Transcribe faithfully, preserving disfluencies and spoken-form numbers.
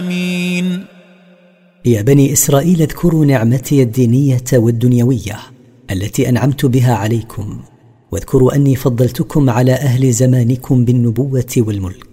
آمين. يا بني إسرائيل اذكروا نعمتي الدينية والدنيوية التي أنعمت بها عليكم، واذكروا أني فضلتكم على أهل زمانكم بالنبوة والملك.